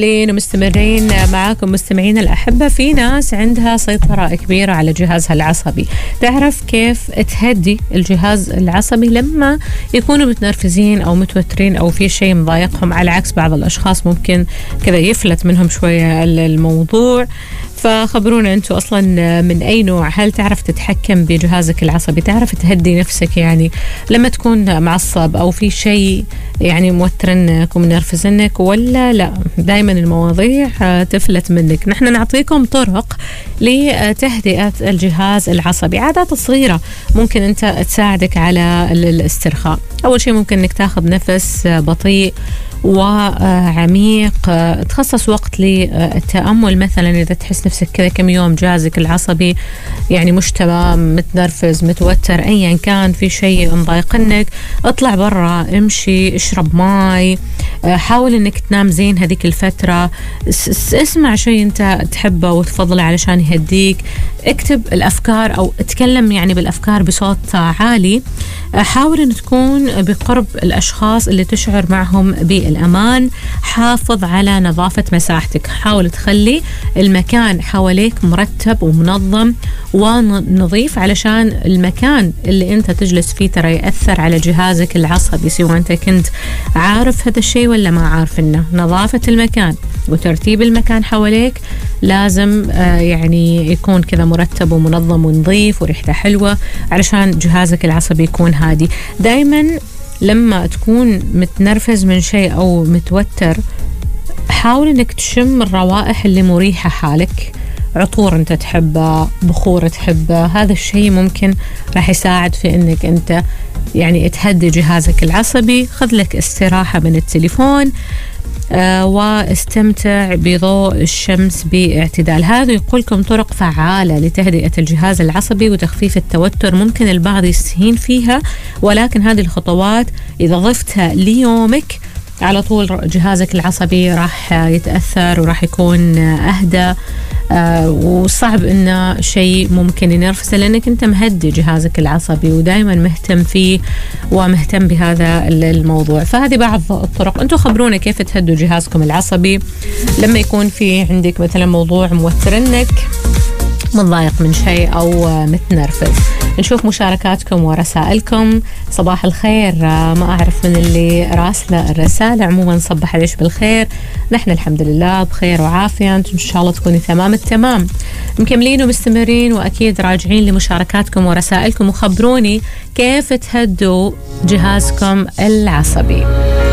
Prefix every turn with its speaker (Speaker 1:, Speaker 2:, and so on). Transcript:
Speaker 1: مستمرين معاكم مستمعين الأحبة. في ناس عندها سيطرة كبيرة على جهازها العصبي، تعرف كيف تهدي الجهاز العصبي لما يكونوا متنرفزين أو متوترين أو في شيء مضايقهم، على عكس بعض الأشخاص ممكن كذا يفلت منهم شوية الموضوع. فخبرونا أنتوا أصلا من أي نوع، هل تعرف تتحكم بجهازك العصبي، تعرف تهدي نفسك يعني لما تكون معصب أو في شيء يعني موترنك ومنرفزنك، ولا لا دايما المواضيع تفلت منك؟ نحن نعطيكم طرق لتهدئة الجهاز العصبي، عادات صغيرة ممكن أنت تساعدك على الاسترخاء. أول شيء ممكن أنك تاخذ نفس بطيء وعميق، تخصص وقت للتأمل مثلا إذا تحس نفسك كذا كم يوم جهازك العصبي يعني مش تمام، متنرفز متوتر أيا كان، في شيء مضايقنك، اطلع برا، امشي، اشرب ماي، حاول انك تنام زين هذيك الفترة، اسمع شيء انت تحبه وتفضله علشان يهديك، اكتب الأفكار أو اتكلم يعني بالأفكار بصوت عالي، حاول أن تكون بقرب الأشخاص اللي تشعر معهم بالأمان، حافظ على نظافة مساحتك، حاول تخلي المكان حواليك مرتب ومنظم ونظيف، علشان المكان اللي انت تجلس فيه ترى يأثر على جهازك العصبي، سواء انت كنت عارف هذا الشيء ولا ما عارف. انه نظافة المكان وترتيب المكان حواليك لازم يعني يكون كذا مرتب ومنظم ونظيف وريحته حلوة علشان جهازك العصبي يكون هادي. دايما لما تكون متنرفز من شيء أو متوتر، حاول انك تشم الروائح اللي مريحة حالك، عطور انت تحبها، بخور تحبها، هذا الشيء ممكن راح يساعد في انك انت يعني تهدي جهازك العصبي. خذ لك استراحة من التليفون واستمتع بضوء الشمس باعتدال. هذا يقولكم طرق فعالة لتهدئة الجهاز العصبي وتخفيف التوتر، ممكن البعض يستهين فيها، ولكن هذه الخطوات إذا ضفتها ليومك على طول جهازك العصبي راح يتأثر وراح يكون أهدى، وصعب إنه شيء ممكن ينرفزه لأنك أنت مهدي جهازك العصبي ودائما مهتم فيه ومهتم بهذا الموضوع. فهذه بعض الطرق. أنتوا خبرونا كيف تهدوا جهازكم العصبي لما يكون في عندك مثلا موضوع موترنك، متضايق من شيء أو متنرفز. نشوف مشاركاتكم ورسائلكم. صباح الخير، ما أعرف من اللي راسله الرسالة، عموما صبح عليش بالخير، نحن الحمد لله بخير وعافية، أنتم إن شاء الله تكوني تمام التمام. مكملين ومستمرين وأكيد راجعين لمشاركاتكم ورسائلكم، وخبروني كيف تهدوا جهازكم العصبي.